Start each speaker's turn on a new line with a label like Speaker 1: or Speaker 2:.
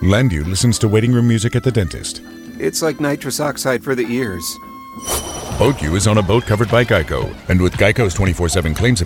Speaker 1: Landu listens to waiting room music at the dentist.
Speaker 2: It's like nitrous oxide for the ears.
Speaker 1: BoatU is on a boat covered by Geico. And with Geico's 24/7 claims